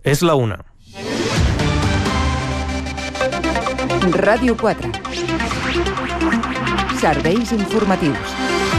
És la 1. Ràdio 4. Serveis informatius.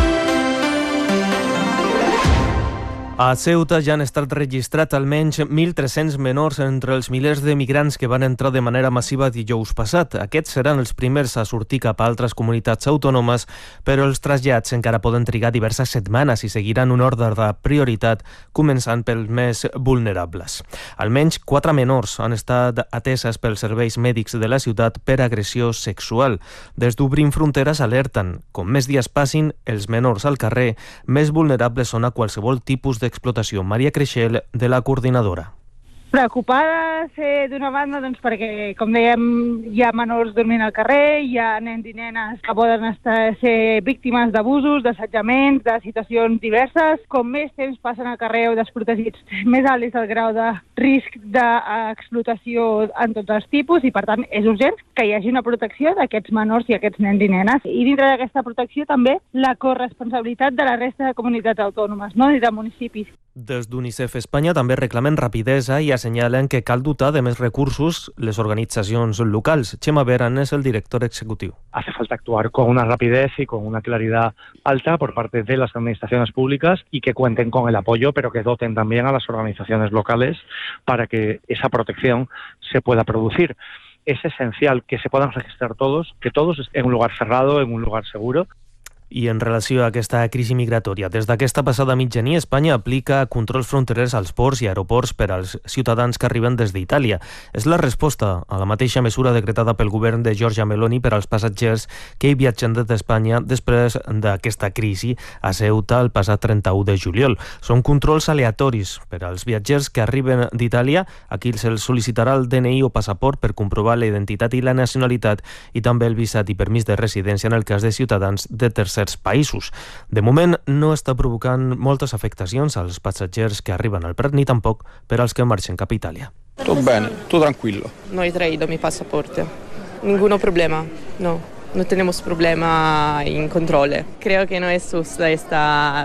A Ceuta ja han estat registrats almenys 1.300 menors entre els milers de migrants que van entrar de manera massiva dijous passat. Aquests seran els primers a sortir cap a altres comunitats autònomes, però els trasllats encara poden trigar diverses setmanes i seguiran un ordre de prioritat, començant pels més vulnerables. Almenys 4 menors han estat ateses pels serveis mèdics de la ciutat per agressió sexual. Des d'Obrim Fronteres alerten, com més dies passin, els menors al carrer més vulnerables són a qualsevol tipus d'explotació. Maria Creixell, de la coordinadora. Preocupades d'una banda perquè, com dèiem, hi ha menors dormint al carrer, hi ha nens i nenes que poden ser víctimes d'abusos, d'assetjaments, de situacions diverses. Com més temps passen al carrer o desprotegits, més alt és el grau de risc d'explotació en tots els tipus i, per tant, és urgent que hi hagi una protecció d'aquests menors i aquests nens i nenes. I dintre d'aquesta protecció també la corresponsabilitat de la resta de comunitats autònomes, i de municipis. Des d'UNICEF Espanya també reclamen rapidesa i assenyalen que cal dotar de més recursos les organizaciones locals. Chema Beran es el director ejecutivo. Hace falta actuar con una rapidez y con una claridad alta por parte de las administraciones públicas y que cuenten con el apoyo, pero que doten también a las organizaciones locales para que esa protección se pueda producir. Es esencial que se puedan registrar todos, que todos estén en un lugar cerrado, en un lugar seguro. I en relació a aquesta crisi migratòria, des d'aquesta passada mitjanit, Espanya aplica controls fronterers als ports i aeroports per als ciutadans que arriben des d'Itàlia. És la resposta a la mateixa mesura decretada pel govern de Giorgia Meloni per als passatgers que hi viatgen des d'Espanya després d'aquesta crisi a Ceuta el passat 31 de juliol. Són controls aleatoris per als viatgers que arriben d'Itàlia, a qui se'ls sol·licitarà el DNI o passaport per comprovar la identitat i la nacionalitat i també el visat i permís de residència en el cas de ciutadans de tercers països. De moment no està provocant moltes afectacions als passatgers que arriben al Prat ni tampoc per als que marxen cap a Itàlia. Tutto bene, tutto tranquillo. No he traído mi pasaporte. Ninguno problema, no. No tenemos problema en control. Creo que no es justo este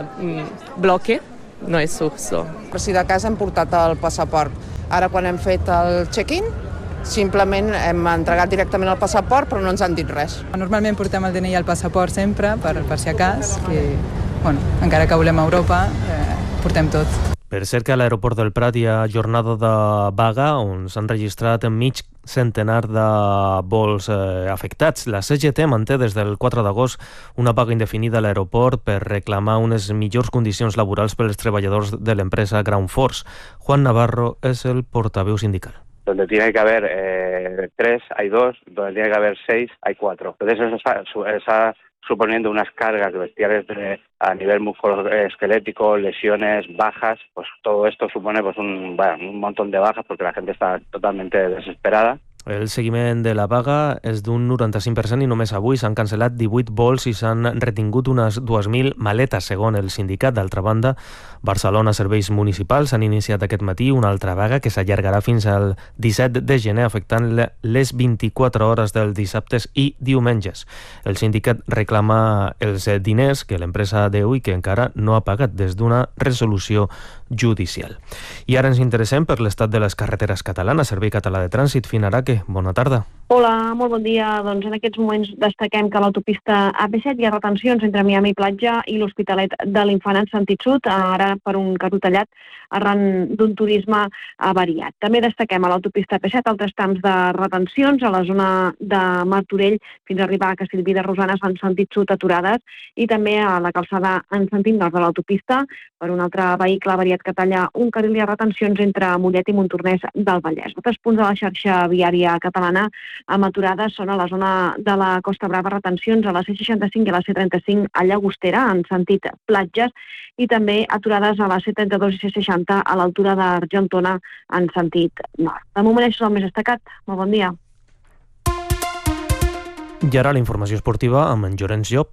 bloque, no es justo. Per si de casa hem portat el passaport. Ara quan hem fet el check-in, simplement hem entregat directament el passaport, però no ens han dit res. Normalment portem el DNI i el passaport sempre, per si a cas, que, encara que volem a Europa, portem tot. Per cert que a l'aeroport del Prat hi ha jornada de vaga on s'han registrat mig centenar de vols afectats. La CGT manté des del 4 d'agost una vaga indefinida a l'aeroport per reclamar unes millors condicions laborals per als treballadors de l'empresa Ground Force. Juan Navarro és el portaveu sindical. Donde tiene que haber 3, hay 2, donde tiene que haber 6, hay 4. Entonces eso está suponiendo unas cargas bestiales a nivel musculoesquelético, lesiones, bajas. Pues todo esto supone un montón de bajas porque la gente está totalmente desesperada. El seguiment de la vaga és d'un 95% i només avui s'han cancel·lat 18 vols i s'han retingut unes 2.000 maletes, segons el sindicat. D'altra banda, Barcelona Serveis Municipals han iniciat aquest matí una altra vaga que s'allargarà fins al 17 de gener, afectant les 24 hores dels dissabtes i diumenges. El sindicat reclama els diners que l'empresa deu i que encara no ha pagat des d'una resolució judicial. I ara ens interessem per l'estat de les carreteres catalanes. Servei Català de Trànsit, Finaraque, bona tarda. Hola, molt bon dia. Doncs en aquests moments destaquem que a l'autopista AP7 hi ha retencions entre Miami Platja i l'Hospitalet de l'Infant en sentit sud, ara per un carril tallat arran d'un turisme avariat. També destaquem a l'autopista AP7 altres trams de retencions a la zona de Martorell fins a arribar a Castellví de Rosanes en sentit sud aturades i també a la calçada en sentit nord de l'autopista per un altre vehicle avariat que talla un carril i retencions entre Mollet i Montornès del Vallès. Altres punts de la xarxa viària catalana amb aturades són a la zona de la Costa Brava, retencions a la C65 i a la C35 a Llagostera en sentit platges i també aturades a la C32 i C60 a l'altura d'Argentona en sentit nord. De moment això és el més destacat. Molt bon dia. I ara la informació esportiva amb en Llorenç Llop.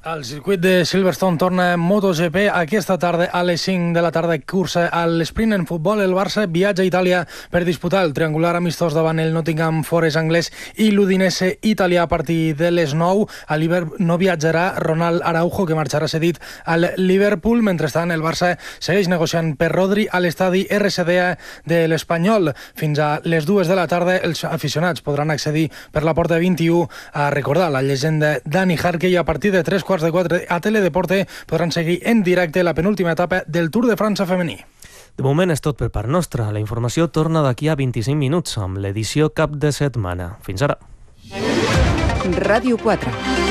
El circuit de Silverstone torna a MotoGP aquesta tarda a les 5 de la tarda. Cursa a l'esprint en futbol. El Barça viatja a Itàlia per disputar el triangular amistós davant el Nottingham Forest anglès i l'Udinese italià a partir de les 9. A l'Iber no viatjarà Ronald Araujo, que marxarà cedit al Liverpool. Mentrestant, el Barça segueix negociant per Rodri a l'estadi RCD de l'Espanyol. Fins a les 2 de la tarda, els aficionats podran accedir per la porta 21 a recordar la llegenda Dani Jarque, i a partir de 3:15 a Teledeporte podran seguir en directe la penúltima etapa del Tour de França femení. De moment és tot per part nostra. La informació torna d'aquí a 25 minuts amb l'edició cap de setmana. Fins ara. Ràdio 4.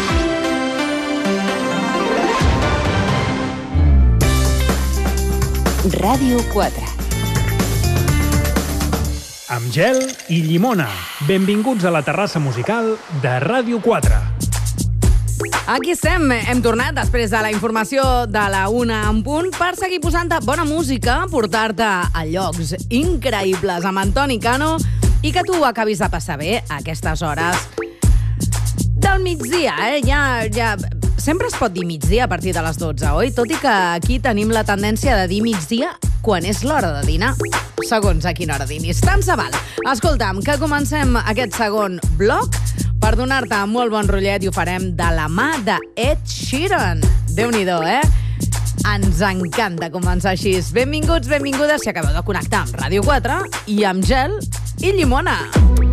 Ràdio 4. Amb gel i llimona. Benvinguts a la terrassa musical de Ràdio 4. Aquí estem, hem tornat després de la informació de la 1 en punt per seguir posant-te bona música, portar-te a llocs increïbles amb Antoni Cano i que tu acabis de passar bé a aquestes hores del migdia, Ja sempre es pot dir migdia a partir de les 12, oi? Tot i que aquí tenim la tendència de dir migdia quan és l'hora de dinar, segons a quina hora dinis. Tant se val. Escolta'm, que comencem aquest segon bloc per donar-te molt bon rotllet, i ho farem de la mà de Ed Sheeran. Déu-n'hi-do, Ens encanta començar així. Benvinguts, benvingudes, si acabeu de connectar amb Ràdio 4 i amb gel i llimona.